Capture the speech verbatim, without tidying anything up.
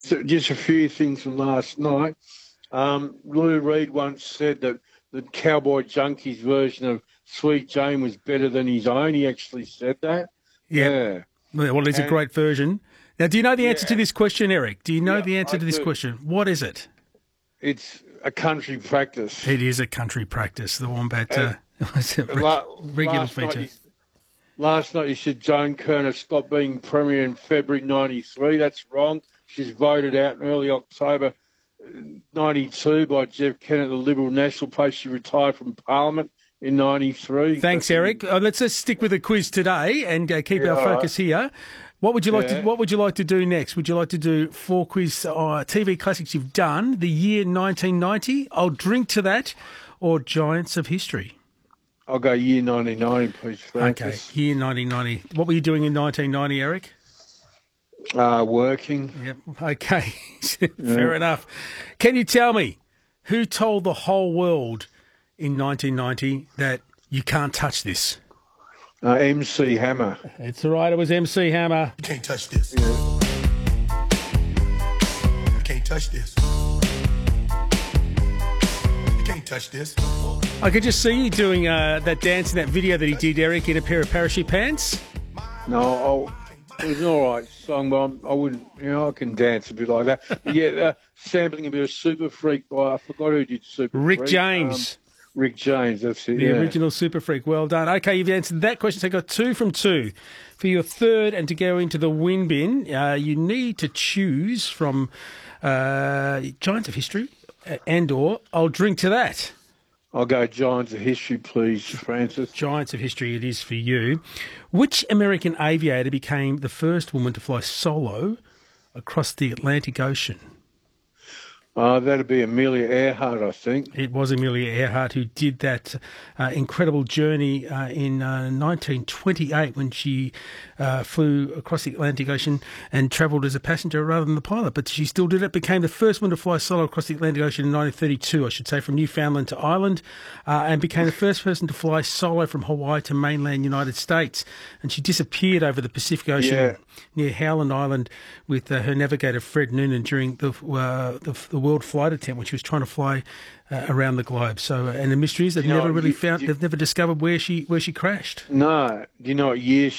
So just a few things from last night. Um, Lou Reed once said that the Cowboy Junkies version of Sweet Jane was better than his own. He actually said that. Yeah. Yeah. Well, it's a And- great version. Now, do you know the answer Yeah. to this question, Eric? Do you know Yeah, the answer I to this do. question? What is it? It's a country practice. It is a country practice, the Wombat uh, was a re- La- regular last feature. Night you, last night you said Joan Kerner stopped being Premier in February ninety-three. That's wrong. She's voted out in early October ninety-two by Jeff Kennett, the Liberal National Party. She retired from Parliament in ninety-three. Thanks, That's- Eric. Uh, let's just stick with the quiz today and uh, keep Yeah, our all focus here. What would you like Yeah. to What would you like to do next? Would you like to do four quiz uh, T V classics you've done? The year nineteen ninety. I'll drink to that, or Giants of History. I'll go year nineteen ninety, please, Francis. Okay, year nineteen ninety. What were you doing in nineteen ninety, Eric? Uh, working. Yep. Okay. Fair enough. Can you tell me who told the whole world in nineteen ninety that you can't touch this? Uh, M C Hammer. It's all right. It was M C Hammer. You can't touch this. You can't touch this. You can't touch this. I could just see you doing uh, that dance in that video that he did, Eric, in a pair of parachute pants. No, I'll, it was an all right song, but I'm, I wouldn't, you know, I can dance a bit like that. Yeah, uh, sampling a bit of Super Freak by, I forgot who did Super Rick Freak. James. Um, Rick James, that's it, The yeah. original Super Freak. Well done. Okay, you've answered that question. So you got two from two. For your third and to go into the win bin, uh, you need to choose from uh, Giants of History and or I'll drink to that. I'll go Giants of History, please, Francis. Giants of History it is for you. Which American aviator became the first woman to fly solo across the Atlantic Ocean? Uh, that'd be Amelia Earhart, I think. It was Amelia Earhart who did that uh, incredible journey uh, in uh, nineteen twenty-eight when she uh, flew across the Atlantic Ocean and travelled as a passenger rather than the pilot. But she still did it, became the first one to fly solo across the Atlantic Ocean in nineteen thirty-two, I should say, from Newfoundland to Ireland, uh, and became the first person to fly solo from Hawaii to mainland United States. And she disappeared over the Pacific Ocean Yeah. near Howland Island with uh, her navigator Fred Noonan during the, uh, the the world flight attempt when she was trying to fly uh, around the globe. So, uh, and the mystery is they've You know, never really you- found, you- they've never discovered where she where she crashed. No. Do you know what year she